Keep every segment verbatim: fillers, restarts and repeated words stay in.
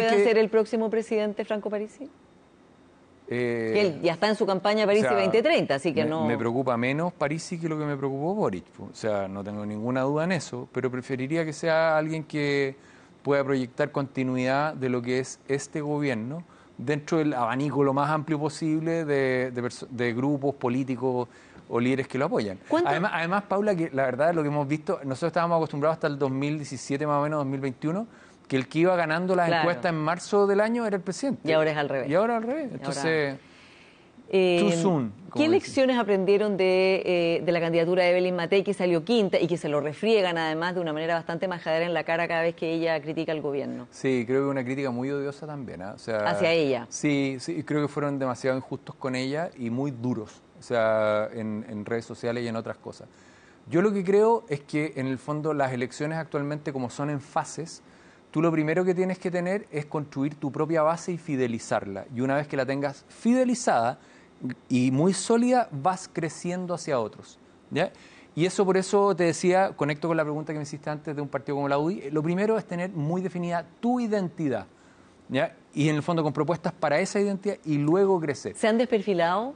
pueda que... ser el próximo presidente Franco Parisi? Eh, que él ya está en su campaña Parisi o sea, veinte treinta, así que me, no... Me preocupa menos Parisi que lo que me preocupó Boric. O sea, no tengo ninguna duda en eso, pero preferiría que sea alguien que pueda proyectar continuidad de lo que es este gobierno dentro del abanico lo más amplio posible de, de, de grupos políticos o líderes que lo apoyan. Además, además, Paula, que la verdad lo que hemos visto, nosotros estábamos acostumbrados hasta el dos mil diecisiete más o menos, dos mil veintiuno, que el que iba ganando las claro. encuestas en marzo del año era el presidente. Y ahora es al revés. Y ahora al revés. Entonces, ahora... eh, too soon. ¿Qué lecciones aprendieron de, eh, de la candidatura de Evelyn Matei, que salió quinta y que se lo refriegan además de una manera bastante majadera en la cara cada vez que ella critica al gobierno? Sí, creo que es una crítica muy odiosa también. ¿eh? O sea, ¿hacia ella? Sí, sí, creo que fueron demasiado injustos con ella y muy duros, o sea, en, en redes sociales y en otras cosas. Yo lo que creo es que en el fondo las elecciones actualmente, como son en fases, tú lo primero que tienes que tener es construir tu propia base y fidelizarla. Y una vez que la tengas fidelizada y muy sólida, vas creciendo hacia otros, ¿ya? Y eso, por eso te decía, conecto con la pregunta que me hiciste antes de un partido como la U D I, lo primero es tener muy definida tu identidad, ¿ya? Y en el fondo con propuestas para esa identidad y luego crecer. ¿Se han desperfilado?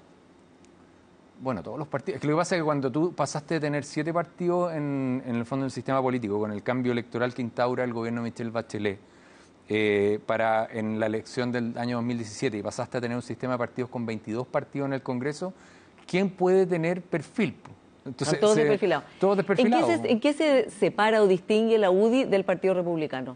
Bueno, todos los partidos. Es que lo que pasa es que cuando tú pasaste de tener siete partidos en, en el fondo del sistema político, con el cambio electoral que instaura el gobierno de Michelle Bachelet, eh, para en la elección del año dos mil diecisiete, y pasaste a tener un sistema de partidos con veintidós partidos en el Congreso, ¿quién puede tener perfil? Entonces, todos, se, desperfilados. todos desperfilados. ¿En qué, se, ¿En qué se separa o distingue la U D I del Partido Republicano?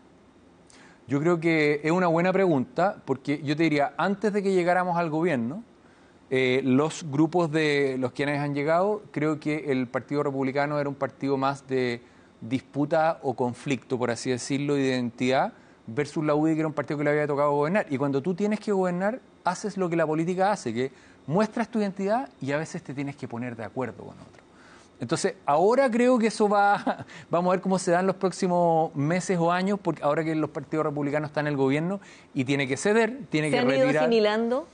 Yo creo que es una buena pregunta, porque yo te diría, antes de que llegáramos al gobierno, Eh, los grupos de los quienes han llegado, creo que el Partido Republicano era un partido más de disputa o conflicto, por así decirlo, de identidad, versus la U D I, que era un partido que le había tocado gobernar. Y cuando tú tienes que gobernar, haces lo que la política hace, que muestras tu identidad y a veces te tienes que poner de acuerdo con otro. Entonces, ahora creo que eso va, vamos a ver cómo se dan los próximos meses o años, porque ahora que los partidos republicanos están en el gobierno y tiene que ceder, tiene que retirar. ¿Se han ido asimilando?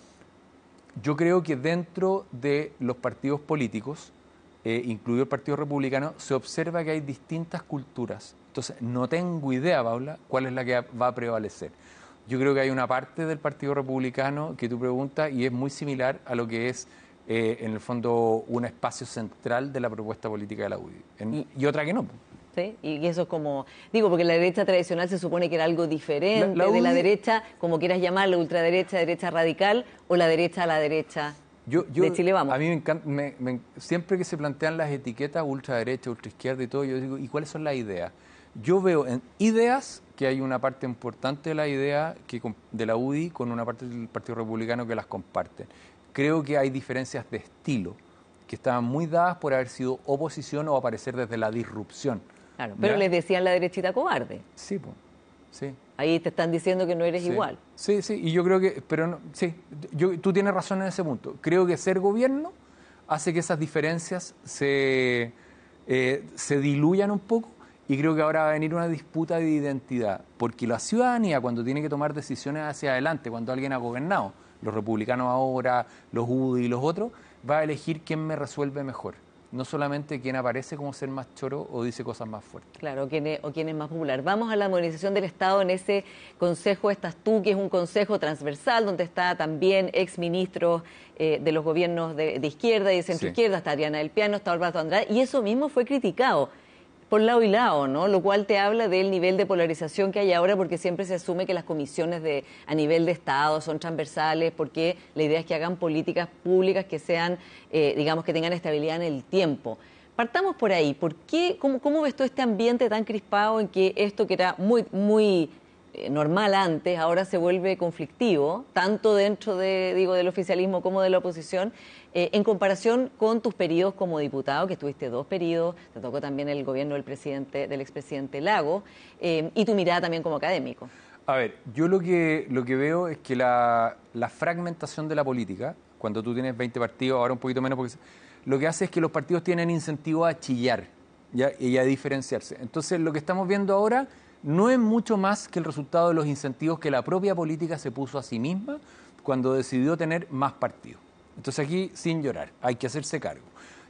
Yo creo que dentro de los partidos políticos, eh, incluido el Partido Republicano, se observa que hay distintas culturas. Entonces, no tengo idea, Paula, cuál es la que va a prevalecer. Yo creo que hay una parte del Partido Republicano que tú preguntas y es muy similar a lo que es, eh, en el fondo, un espacio central de la propuesta política de la U D I. En, y, y otra que no. ¿Sí? Y eso es como, digo, porque la derecha tradicional se supone que era algo diferente la, la de la derecha, como quieras llamarla, ultraderecha, derecha radical, o la derecha a la derecha yo, yo, de Chile Vamos. A mí me encanta, me, me, siempre que se plantean las etiquetas ultraderecha, ultraizquierda y todo, yo digo, ¿y cuáles son las ideas? Yo veo en ideas que hay una parte importante de la idea que, de la U D I con una parte del Partido Republicano que las comparten. Creo que hay diferencias de estilo que estaban muy dadas por haber sido oposición o aparecer desde la disrupción. Claro, pero ¿ya? Les decían la derechita cobarde. Sí, pues, sí. Ahí te están diciendo que no eres sí. igual. Sí, sí, y yo creo que, pero no, sí, yo, tú tienes razón en ese punto. Creo que ser gobierno hace que esas diferencias se, eh, se diluyan un poco y creo que ahora va a venir una disputa de identidad, porque la ciudadanía cuando tiene que tomar decisiones hacia adelante, cuando alguien ha gobernado, los republicanos ahora, los U D I y los otros, va a elegir quién me resuelve mejor. No solamente quién aparece como ser más choro o dice cosas más fuertes. Claro, quién es, o quién es más popular. Vamos a la modernización del Estado. En ese consejo estás tú, que es un consejo transversal, donde está también exministros eh, de los gobiernos de, de izquierda y de centroizquierda, sí. Está Ariana del Piano, está Alberto Andrade, y eso mismo fue criticado por lado y lado, ¿no? Lo cual te habla del nivel de polarización que hay ahora, porque siempre se asume que las comisiones de a nivel de Estado son transversales, porque la idea es que hagan políticas públicas que sean, eh, digamos, que tengan estabilidad en el tiempo. Partamos por ahí. ¿Por qué, cómo, cómo ves todo este ambiente tan crispado en que esto que era muy, muy eh, normal antes, ahora se vuelve conflictivo, tanto dentro de, digo, del oficialismo como de la oposición? Eh, en comparación con tus periodos como diputado, que estuviste dos periodos, te tocó también el gobierno del presidente, del expresidente Lagos, eh, y tu mirada también como académico. A ver, yo lo que, lo que veo es que la, la fragmentación de la política, cuando tú tienes veinte partidos, ahora un poquito menos, porque lo que hace es que los partidos tienen incentivo a chillar, ¿ya? Y a diferenciarse. Entonces, lo que estamos viendo ahora no es mucho más que el resultado de los incentivos que la propia política se puso a sí misma cuando decidió tener más partidos. Entonces aquí, sin llorar, hay que hacerse cargo.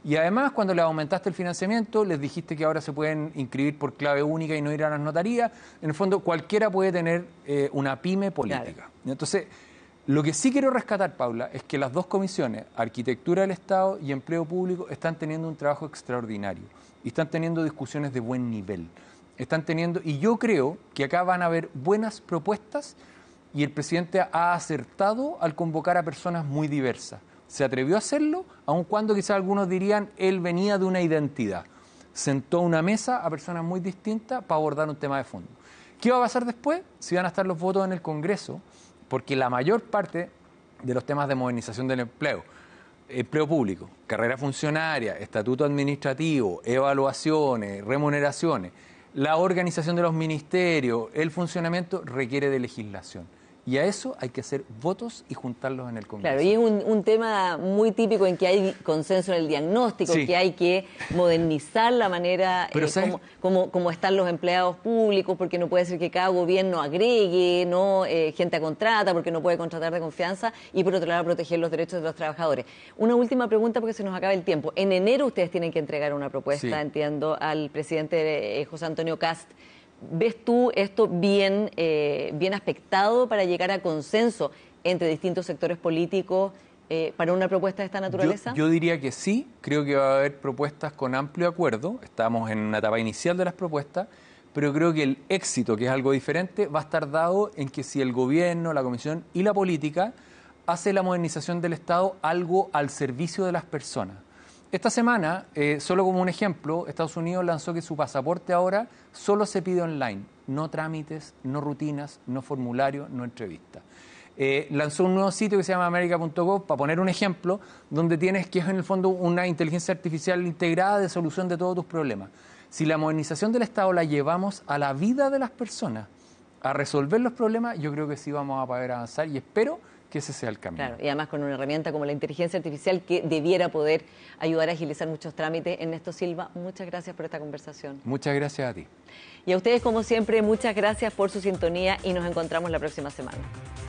Y además, cuando les aumentaste el financiamiento, les dijiste que ahora se pueden inscribir por clave única y no ir a las notarías. En el fondo, cualquiera puede tener eh, una pyme política. Claro. Entonces, lo que sí quiero rescatar, Paula, es que las dos comisiones, Arquitectura del Estado y Empleo Público, están teniendo un trabajo extraordinario y están teniendo discusiones de buen nivel. Están teniendo, y yo creo que acá van a haber buenas propuestas y el presidente ha acertado al convocar a personas muy diversas. Se atrevió a hacerlo, aun cuando quizás algunos dirían él venía de una identidad. Sentó a una mesa a personas muy distintas para abordar un tema de fondo. ¿Qué va a pasar después? Si van a estar los votos en el Congreso, porque la mayor parte de los temas de modernización del empleo, empleo público, carrera funcionaria, estatuto administrativo, evaluaciones, remuneraciones, la organización de los ministerios, el funcionamiento requiere de legislación. Y a eso hay que hacer votos y juntarlos en el Congreso. Claro, y es un, un tema muy típico en que hay consenso en el diagnóstico, sí. que hay que modernizar la manera eh, como, como, como están los empleados públicos, porque no puede ser que cada gobierno agregue no eh, gente a contrata, porque no puede contratar de confianza, y por otro lado proteger los derechos de los trabajadores. Una última pregunta porque se nos acaba el tiempo. En enero ustedes tienen que entregar una propuesta, sí. entiendo, al presidente eh, José Antonio Kast. ¿Ves tú esto bien, eh, bien aspectado para llegar a consenso entre distintos sectores políticos eh, para una propuesta de esta naturaleza? Yo, yo diría que sí, creo que va a haber propuestas con amplio acuerdo, estamos en una etapa inicial de las propuestas, pero creo que el éxito, que es algo diferente, va a estar dado en que si el gobierno, la comisión y la política hace la modernización del Estado algo al servicio de las personas. Esta semana, eh, solo como un ejemplo, Estados Unidos lanzó que su pasaporte ahora solo se pide online, no trámites, no rutinas, no formularios, no entrevistas. Eh, lanzó un nuevo sitio que se llama america punto gov, para poner un ejemplo, donde tienes que es en el fondo una inteligencia artificial integrada de solución de todos tus problemas. Si la modernización del Estado la llevamos a la vida de las personas, a resolver los problemas, yo creo que sí vamos a poder avanzar y espero que ese sea el camino. Claro, y además con una herramienta como la inteligencia artificial que debiera poder ayudar a agilizar muchos trámites. Ernesto Silva, muchas gracias por esta conversación. Muchas gracias a ti. Y a ustedes, como siempre, muchas gracias por su sintonía y nos encontramos la próxima semana.